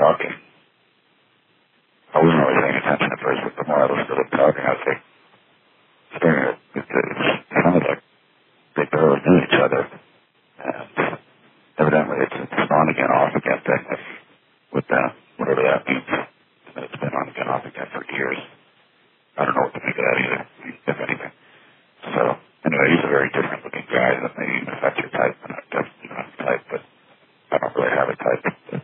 talking. I wasn't really paying attention at first, but the more I listened to them talking, I was like, staring at it. It sounded like they barely knew each other. And evidently it's on again, off again thing with whatever that means. It's been on again, off again for years. I don't know what to think of that either, if anything. So, anyway, he's a very different looking guy. That maybe even if that's your type, and I definitely don't have a type, but I don't really have a type.